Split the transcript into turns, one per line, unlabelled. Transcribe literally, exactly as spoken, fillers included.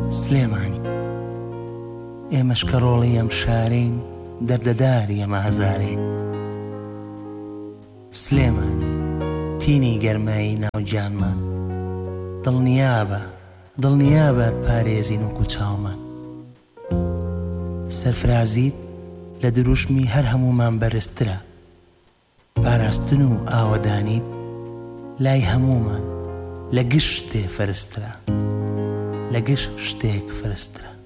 سلێمانی ئێمەش کە ڕۆڵی ئەم شارەین، دەردەداری ئەمە هەزارەین. سلێمانی تینی گەرمایی ناو گیانمان، دڵنیابە دڵنیابەت پارێزین وەکو چاومان. سەرفرازیت لە دروشمی هەر هەمومان بەرزترە، پاراستن و ئاوەدانیت لای هەمومان لە گشت شتێ فەرزترە، لە گشت شتێک فەرزترە.